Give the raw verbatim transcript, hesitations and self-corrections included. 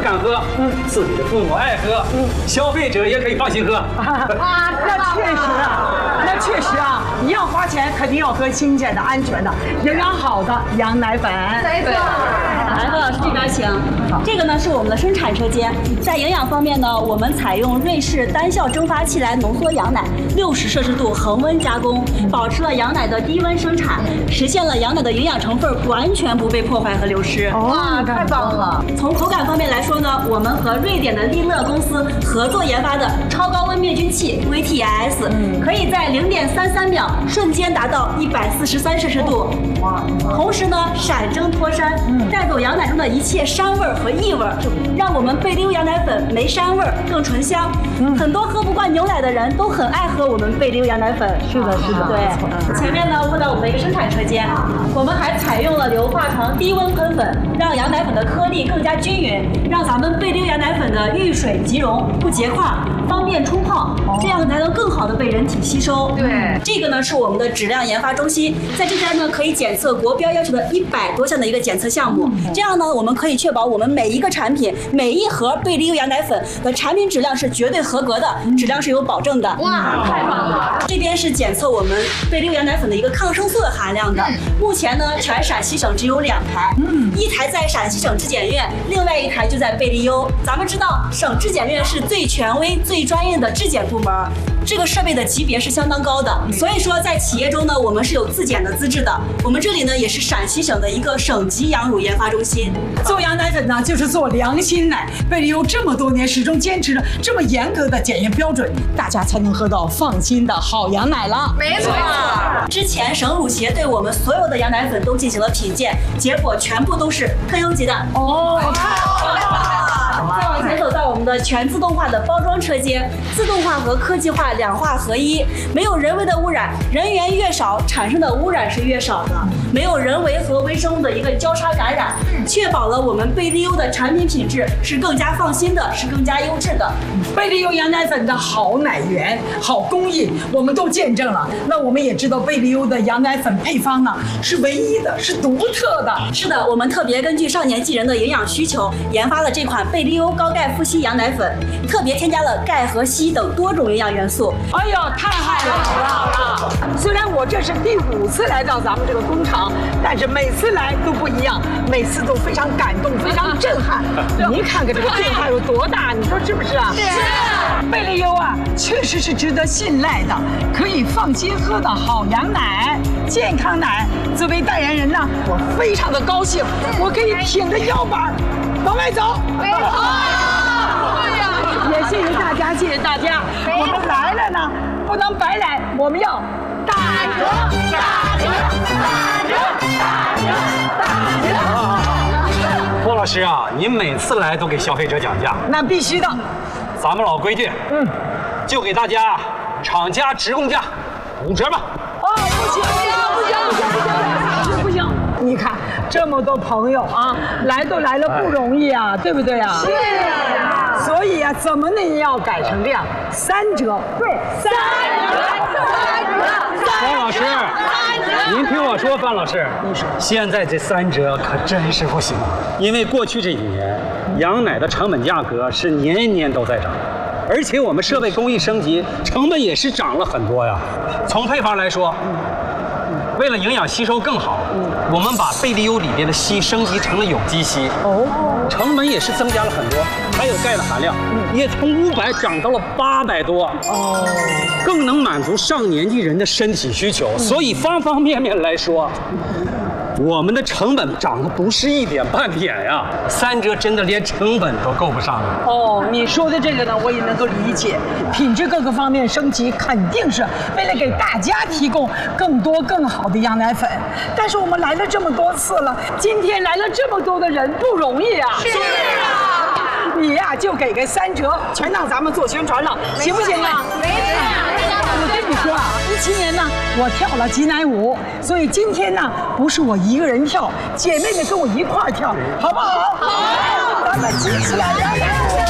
敢喝，嗯，自己的父母爱喝，嗯，消费者也可以放心喝。 啊，那确实啊，那确实啊，你要花钱肯定要喝新鲜的、安全的、营养好的羊奶粉。 没错。 来，何老师这边请。这个呢是我们的生产车间，在营养方面呢，我们采用瑞士单效蒸发器来浓缩羊奶，六十摄氏度恒温加工，保持了羊奶的低温生产，实现了羊奶的营养成分完全不被破坏和流失。 哇，太棒了！ 从口感方面来说呢，我们和瑞典的利乐公司合作研发的超高温灭菌器 V T S， 可以在零点三三秒瞬间达到一百四十三摄氏度。哇！同时呢，闪蒸脱膻，带走羊奶中的一切膻味和异味，让我们贝利优羊奶粉没膻味更醇香。很多喝不惯牛奶的人都很爱喝我们贝利优羊奶粉。 是的，是的。 对，前面呢问到我们的一个生产车间，我们还采用了硫化床低温喷粉，让羊奶粉的颗粒更加均匀，让咱们贝利优羊奶粉的遇水即溶，不结块，方便冲泡，这样才能更好的被人体吸收。 对， 这个呢是我们的质量研发中心，在这边呢可以检测国标要求的一百多项的一个检测项目，这样呢我们可以确保我们每一个产品、每一盒贝利优羊奶粉的产品质量是绝对合格的，质量是有保证的。 哇，太棒了！ 这边是检测我们贝利优羊奶粉的一个抗生素的含量的，目前呢全陕西省只有两台，一台在陕西省质检院，另外一台就在贝利优。咱们知道省质检院是最权威、最专业的质检部门，这个设备的级别是相当高的，所以说在企业中呢，我们是有自检的资质的。我们这里呢也是陕西省的一个省级羊乳研发中心。 做羊奶粉呢，就是做良心奶。贝利优这么多年始终坚持着这么严格的检验标准，大家才能喝到放心的好羊奶了。 没错。 之前省乳协对我们所有的羊奶粉都进行了品鉴，结果全部都是特优级的。 哦，太好了！ 再往前走到我们的全自动化的包装车间，自动化和科技化两化合一，没有人为的污染，人员越少，产生的污染是越少的，没有人为和微生物的一个交叉感染，确保了我们贝利优的产品品质是更加放心的，是更加优质的。 贝利优羊奶粉的好奶源、好工艺，我们都见证了。那我们也知道贝利优的羊奶粉配方呢是唯一的，是独特的。 是的，我们特别根据少年纪人的营养需求，研发了这款贝利优高钙富硒羊奶粉，特别添加了钙和硒等多种营养元素。 哎呀，太好了！虽然我这是第五次来到咱们这个工厂，但是每次来都不一样，每次都非常感动，非常震撼。您看看这个变化有多大，你说是不是啊？是。贝利优啊，确实是值得信赖的，可以放心喝的好羊奶、健康奶。作为代言人呢，我非常的高兴，我可以挺着腰板往外走。 没错。 也谢谢大家，谢谢大家。我们来了呢，不能白来，我们要打折、打折、打折、打折、打折。 郭老师啊，您每次来都给消费者讲价， 那必须的。 咱们老规矩，嗯，就给大家厂家直供价五折吧。 哦，不行，不行，不行，不行，不行，不行！你看这么多朋友啊，来都来了不容易啊，对不对啊？是啊。所以啊，怎么呢也要改成这样，三折。对，三折，三折。 范老师，您听我说，范老师，你说现在这三折可真是不行，因为过去这几年羊奶的成本价格是年年都在涨。而且我们设备工艺升级，成本也是涨了很多呀。从配方来说，为了营养吸收更好，我们把贝利优里边的硒升级成了有机硒，哦，成本也是增加了很多。还有钙的含量也从五百涨到了八百多，哦，更能满足上年纪人的身体需求。所以方方面面来说，我们的成本涨得不是一点半点呀，三折真的连成本都够不上了。 哦，你说的这个呢，我也能够理解，品质各个方面升级，肯定是为了给大家提供更多更好的羊奶粉。但是我们来了这么多次了，今天来了这么多的人，不容易啊。 是啊。 你呀、啊，就给个三折，全让咱们做宣传了，行不行啊？ 没错。 我跟你说啊，一七年呢，我跳了挤奶舞，所以今天呢，不是我一个人跳，姐妹们跟我一块儿跳，好不好？好，咱们举起来，羊奶舞。